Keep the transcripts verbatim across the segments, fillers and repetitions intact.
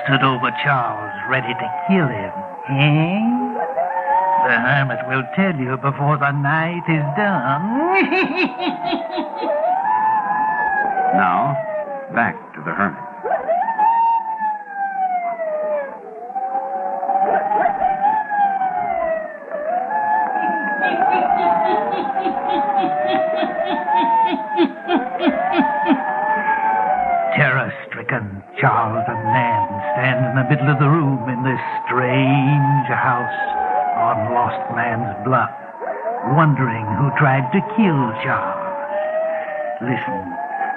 stood over Charles, ready to kill him. Eh? The hermit will tell you before the night is done. Now, back to the hermit. Terror-stricken, Charles and Nan stand in the middle of the room in this strange house on Lost Man's Bluff, wondering who tried to kill Charles. Listen.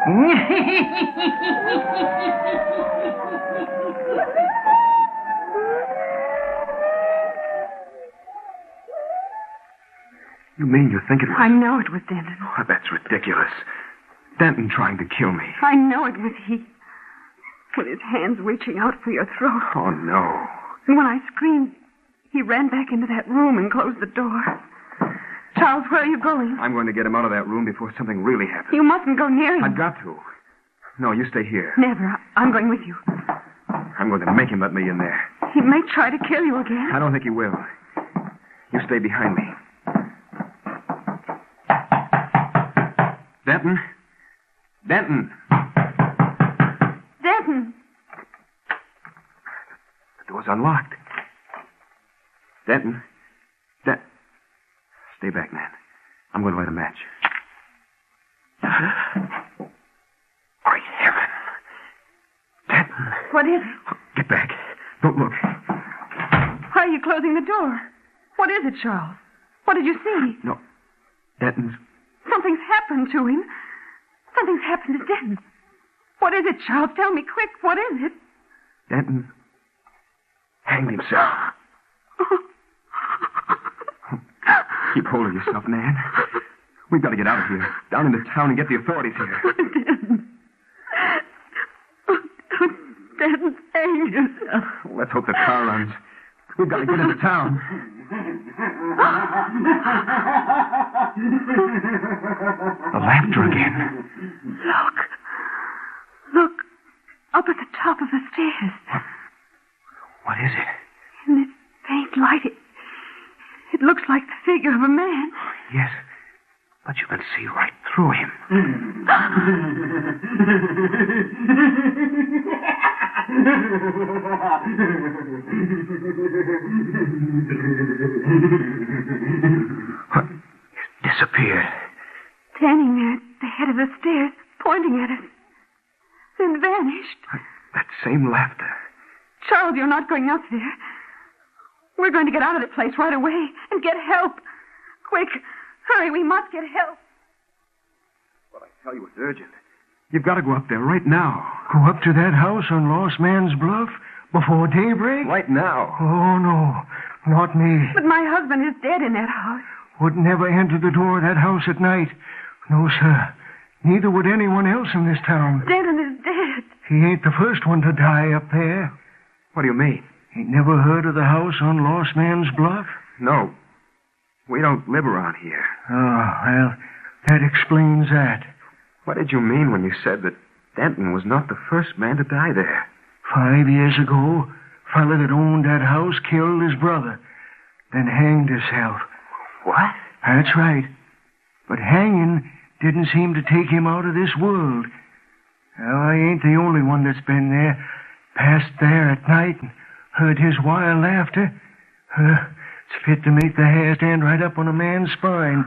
You mean you think it was... I know it was Denton. Oh, that's ridiculous. Denton trying to kill me. I know it was he. With his hands reaching out for your throat. Oh, no. And when I screamed, he ran back into that room and closed the door. Charles, where are you going? I'm going to get him out of that room before something really happens. You mustn't go near him. I've got to. No, you stay here. Never. I'm going with you. I'm going to make him let me in there. He may try to kill you again. I don't think he will. You stay behind me. Denton? Denton! Denton! The door's unlocked. Denton? Dent... Stay back, Nan. I'm going to light a match. Great heaven. Denton. What is it? Get back. Don't look. Why are you closing the door? What is it, Charles? What did you see? No. Denton's... Something's happened to him. Something's happened to Denton. What is it, Charles? Tell me quick. What is it? Denton hanged himself. Keep hold of yourself, Nan. We've got to get out of here. Down into town and get the authorities here. Denton. Denton hanged himself. Let's hope the car runs. We've got to get into town. The laughter again. Look. Look. Up at the top of the stairs. What, what is it? In this faint light, it, it looks like the figure of a man. Yes, but you can see right through him. What? He's disappeared. Standing there at the head of the stairs, pointing at us. Then vanished. That same laughter. Charles, you're not going up there. We're going to get out of the place right away and get help. Quick. Hurry, we must get help. Well, I tell you, it's urgent. You've got to go up there right now. Go up to that house on Lost Man's Bluff before daybreak? Right now. Oh, no. Not me. But my husband is dead in that house. Would never enter the door of that house at night. No, sir. Neither would anyone else in this town. Denton is dead. He ain't the first one to die up there. What do you mean? Ain't never heard of the house on Lost Man's Bluff? No. We don't live around here. Oh, well, that explains that. What did you mean when you said that Denton was not the first man to die there? Five years ago, fella that owned that house killed his brother, then hanged himself. What? That's right. But hanging didn't seem to take him out of this world. Now, I ain't the only one that's been there, passed there at night and heard his wild laughter. Uh, it's fit to make the hair stand right up on a man's spine.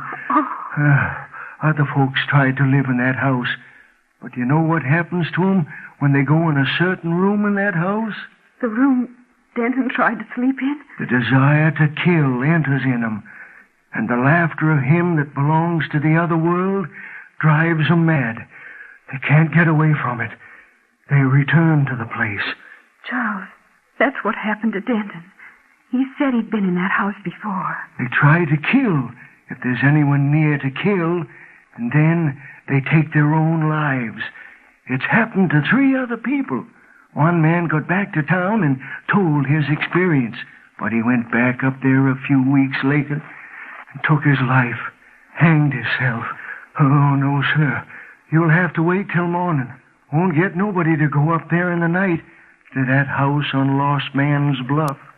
Uh, other folks tried to live in that house. But you know what happens to them when they go in a certain room in that house? The room Denton tried to sleep in? The desire to kill enters in them. And the laughter of him that belongs to the other world drives them mad. They can't get away from it. They return to the place. Charles, that's what happened to Denton. He said he'd been in that house before. They try to kill if there's anyone near to kill, and then they take their own lives. It's happened to three other people. One man got back to town and told his experience, but he went back up there a few weeks later and took his life, hanged himself. Oh, no, sir. You'll have to wait till morning. Won't get nobody to go up there in the night. to that house on Lost Man's Bluff.